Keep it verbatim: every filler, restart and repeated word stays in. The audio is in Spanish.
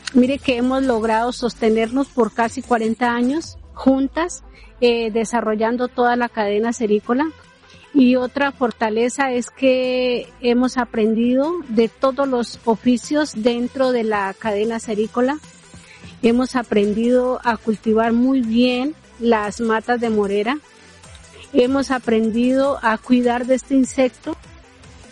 Mire que hemos logrado sostenernos por casi cuarenta años juntas, eh, desarrollando toda la cadena cerícola. Y otra fortaleza es que hemos aprendido de todos los oficios dentro de la cadena cerícola. Hemos aprendido a cultivar muy bien las matas de morera. Hemos aprendido a cuidar de este insecto